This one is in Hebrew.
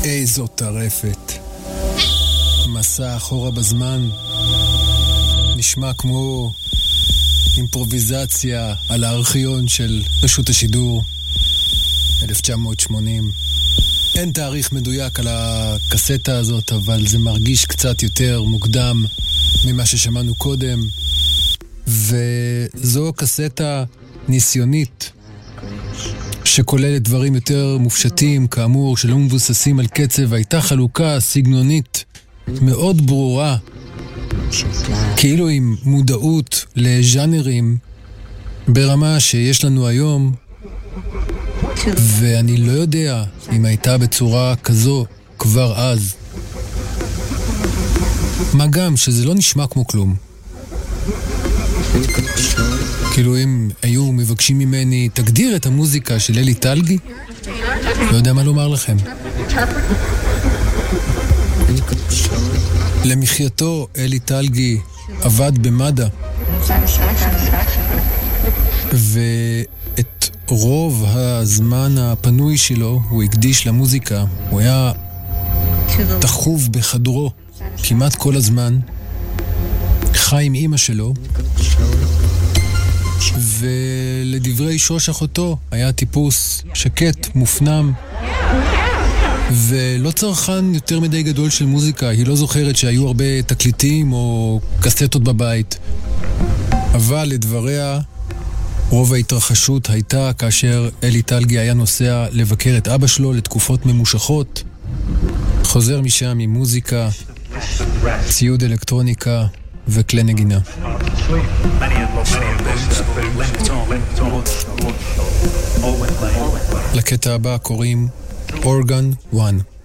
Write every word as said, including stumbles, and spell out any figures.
איזו טרפת. מסע אחורה בזמן נשמע כמו אימפרוביזציה על הארכיון של רשות השידור אלף תשע מאות שמונים. אין תאריך מדויק על הקסטה הזאת, אבל זה מרגיש קצת יותר מוקדם ממה ששמענו קודם. וזו קסטה ניסיונית שכוללת דברים יותר מופשטים, כאמור, שלא מבוססים על קצב. הייתה חלוקה סגנונית מאוד ברורה, כאילו עם מודעות לז'אנרים ברמה שיש לנו היום, ואני לא יודע אם הייתה בצורה כזו כבר אז. מה גם שזה לא נשמע כמו כלום. כאילו אם היו מבקשים ממני תגדיר את המוזיקה של אלי טלגי, לא יודע מה לומר לכם. למחייתו אלי טלגי עבד במד"א, ואת רוב הזמן הפנוי שלו הוא הקדיש למוזיקה. הוא היה תחוב בחדרו כמעט כל הזמן, חי עם אמא שלו, ולדברי שוש אחותו היה טיפוס שקט, מופנם, ולא צרכן יותר מדי גדול של מוזיקה. היא לא זוכרת שהיו הרבה תקליטים או קסטות בבית, אבל לדבריה רוב ההתרחשות הייתה כאשר אלי טלגי היה נוסע לבקר את אבא שלו לתקופות ממושכות, חוזר משם עם מוזיקה, ציוד אלקטרוניקה וכלי נגינה. לקטע הבא קוראים אורגן וואן.